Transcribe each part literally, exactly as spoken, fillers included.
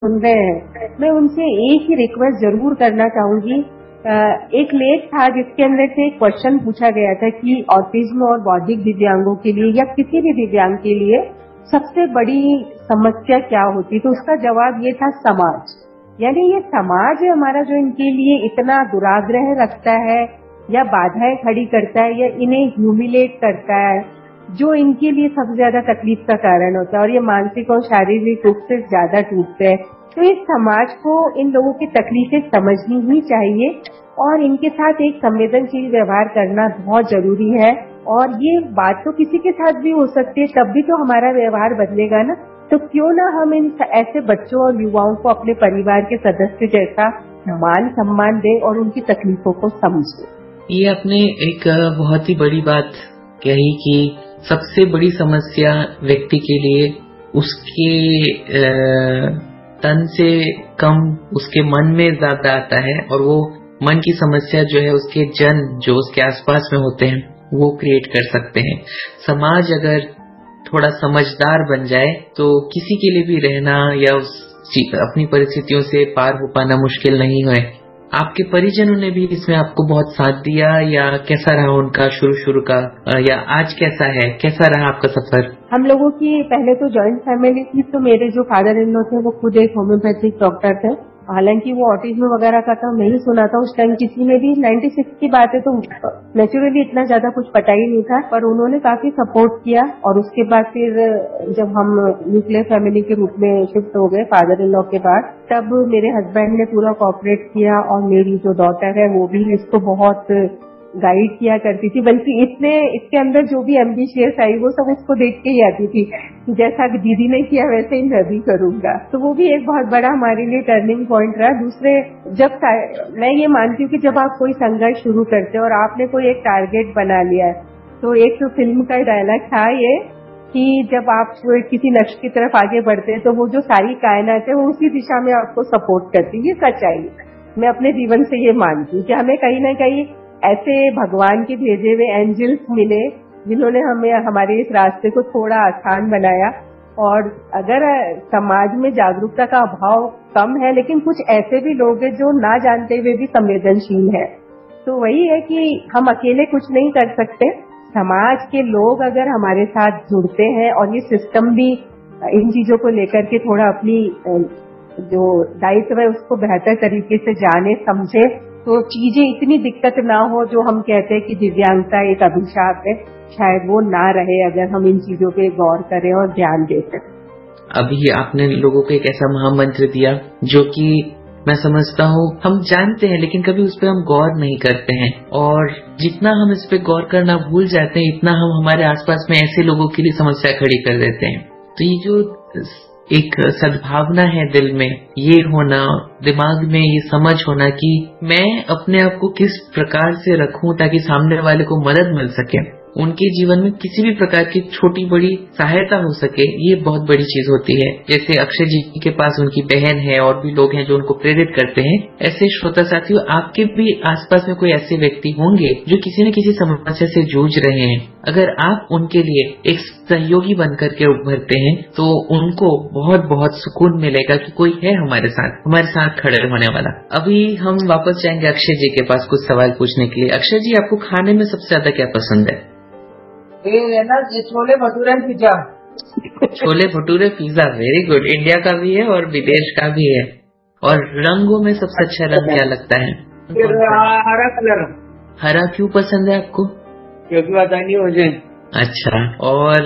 सुन रहे हैं, मैं उनसे एक ही रिक्वेस्ट जरूर करना चाहूंगी। एक लेख था जिसके अंदर से एक क्वेश्चन पूछा गया था कि ऑटिज्म और बौद्धिक दिव्यांगों के लिए या किसी भी दिव्यांग के लिए सबसे बड़ी समस्या क्या होती, तो उसका जवाब ये था समाज। यानी ये समाज हमारा जो इनके लिए इतना दुराग्रह रखता है या बाधाएं खड़ी करता है या इन्हें ह्यूमिलेट करता है, जो इनके लिए सबसे ज्यादा तकलीफ का कारण होता है और ये मानसिक और शारीरिक रूप से ज्यादा टूटते हैं। तो इस समाज को इन लोगों की तकलीफें समझनी ही चाहिए और इनके साथ एक संवेदनशील व्यवहार करना बहुत जरूरी है। और ये बात तो किसी के साथ भी हो सकती है, तब भी तो हमारा व्यवहार बदलेगा ना। तो क्यों ना हम इन ऐसे बच्चों और युवाओं को अपने परिवार के सदस्य जैसा मान सम्मान दें और उनकी तकलीफों को समझें। ये आपने एक बहुत ही बड़ी बात कही कि सबसे बड़ी समस्या व्यक्ति के लिए उसके तन से कम उसके मन में ज्यादा आता है, और वो मन की समस्या जो है उसके जन जो उसके आसपास में होते हैं वो क्रिएट कर सकते हैं। समाज अगर थोड़ा समझदार बन जाए तो किसी के लिए भी रहना या उस अपनी परिस्थितियों से पार हो पाना मुश्किल नहीं है। आपके परिजनों ने भी इसमें आपको बहुत साथ दिया, या कैसा रहा उनका शुरू शुरू का, या आज कैसा है, कैसा रहा आपका सफर? हम लोगों की पहले तो जॉइंट फैमिली थी, तो मेरे जो फादर इन लॉ थे वो खुद एक होम्योपैथिक डॉक्टर थे। हालांकि वो ऑटिज्म वगैरह का तो नहीं सुना था उस टाइम किसी ने भी, छियानवे की बात है, तो नेचुरली इतना ज्यादा कुछ पता ही नहीं था, पर उन्होंने काफी सपोर्ट किया। और उसके बाद फिर जब हम न्यूक्लियर फैमिली के रूप में शिफ्ट हो गए फादर इन लॉ के बाद, तब मेरे हस्बैंड ने पूरा कोऑपरेट किया और मेरी जो डॉटर है वो भी इसको बहुत गाइड किया करती थी। बल्कि इसने इसके अंदर जो भी एम्बिशियस आई वो सब उसको देख के ही आती थी, जैसा दीदी ने किया वैसे ही मैं भी करूंगा। तो वो भी एक बहुत बड़ा हमारे लिए टर्निंग पॉइंट रहा। दूसरे, जब मैं ये मानती हूँ कि जब आप कोई संघर्ष शुरू करते हो और आपने कोई एक टारगेट बना लिया है, तो एक तो फिल्म का डायलॉग था ये कि जब आप किसी लक्ष्य की तरफ आगे बढ़ते हैं तो वो जो सारी कायनात है वो उसी दिशा में आपको सपोर्ट करती है। ये सच्चाई मैं अपने जीवन से ये मानती हूँ कि हमें कहीं ना कहीं ऐसे भगवान के भेजे हुए एंजल्स मिले जिन्होंने हमें हमारे इस रास्ते को थोड़ा आसान बनाया। और अगर समाज में जागरूकता का अभाव कम है, लेकिन कुछ ऐसे भी लोग हैं जो ना जानते हुए भी संवेदनशील है, तो वही है कि हम अकेले कुछ नहीं कर सकते। समाज के लोग अगर हमारे साथ जुड़ते हैं और ये सिस्टम भी इन चीजों को लेकर के थोड़ा अपनी जो दायित्व है उसको बेहतर तरीके से जाने समझे, तो चीजें इतनी दिक्कत ना हो। जो हम कहते हैं कि दिव्यांगता एक अभिशाप है, शायद वो ना रहे अगर हम इन चीजों पे गौर करें और ध्यान देते। अभी आपने लोगों को एक ऐसा महामंत्र दिया जो कि मैं समझता हूँ हम जानते हैं लेकिन कभी उस पर हम गौर नहीं करते हैं, और जितना हम इस पे गौर करना भूल जाते हैं इतना हम हमारे आसपास में ऐसे लोगों के लिए समस्या खड़ी कर देते हैं। तो ये जो एक सद्भावना है दिल में, ये होना, दिमाग में ये समझ होना कि मैं अपने आप को किस प्रकार से रखूं ताकि सामने वाले को मदद मिल सके, उनके जीवन में किसी भी प्रकार की छोटी बड़ी सहायता हो सके, ये बहुत बड़ी चीज होती है। जैसे अक्षय जी के पास उनकी बहन है और भी लोग हैं जो उनको प्रेरित करते हैं, ऐसे श्रोता साथियों आपके भी आसपास में कोई ऐसे व्यक्ति होंगे जो किसी न किसी समस्या से जूझ रहे हैं। अगर आप उनके लिए एक सहयोगी बनकर के उभरते हैं तो उनको बहुत बहुत सुकून मिलेगा कि कोई है हमारे साथ हमारे साथ खड़े होने वाला। अभी हम वापस जाएंगे अक्षय जी के पास कुछ सवाल पूछने के लिए। अक्षय जी, आपको खाने में सबसे ज्यादा क्या पसंद है? ये ना ये chole bhature pizza. Chole bhature pizza, very good. India का भी है और विदेश का भी है। और रंगों में सबसे अच्छा रंग क्या लगता है? हरा कलर। हरा क्यों पसंद है आपको? क्योंकि पता नहीं मुझे। अच्छा, और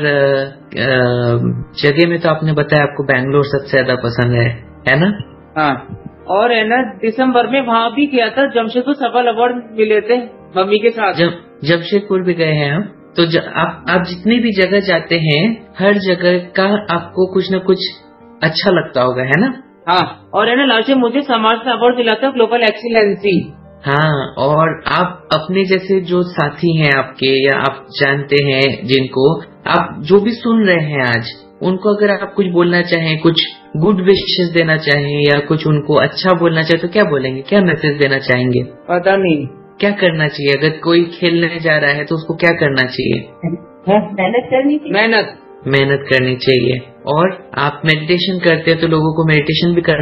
जगह में तो आपने बताया आपको बैंगलोर सबसे ज्यादा पसंद है, है ना? हाँ, और है ना दिसंबर में वहाँ भी किया था, जमशेदपुर सफल अवार्ड मिले थे मम्मी के साथ। जब जमशेदपुर भी गए हैं हम, तो ज, आप आप जितनी भी जगह जाते हैं हर जगह का आपको कुछ न कुछ अच्छा लगता होगा, है ना? हाँ, और है ना लास्ट में मुझे समाज से अवार्ड मिला था ग्लोबल एक्सीलेंसी। हाँ, और आप अपने जैसे जो साथी हैं आपके या आप जानते हैं जिनको आप जो भी सुन रहे हैं आज, उनको अगर आप कुछ बोलना चाहें, कुछ गुड विशेस देना चाहें या कुछ उनको अच्छा बोलना चाहे तो क्या बोलेंगे? क्या मैसेज देना चाहेंगे? पता नहीं क्या करना चाहिए? अगर कोई खेलने जा रहा है तो उसको क्या करना चाहिए? मेहनत करनी चाहिए। मेहनत मेहनत करनी चाहिए। और आप मेडिटेशन करते हैं तो लोगों को मेडिटेशन भी करना